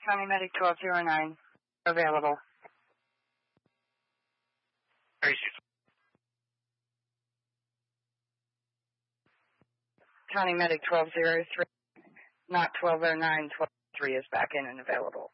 County Medic 1209, available. County Medic 1203, not 1209, 1203 is back in and available.